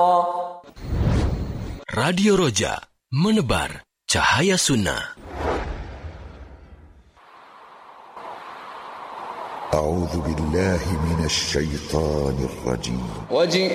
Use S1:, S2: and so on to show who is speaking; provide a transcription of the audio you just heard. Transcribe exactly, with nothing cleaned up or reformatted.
S1: Radio Roja, menebar cahaya sunnah.
S2: A'udzu billahi minasy syaithanir rajim.